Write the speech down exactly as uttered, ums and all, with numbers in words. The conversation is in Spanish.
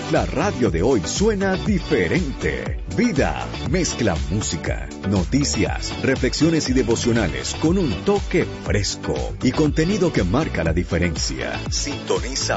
La radio de hoy suena diferente. Vida mezcla música, noticias, reflexiones y devocionales con un toque fresco y contenido que marca la diferencia. Sintoniza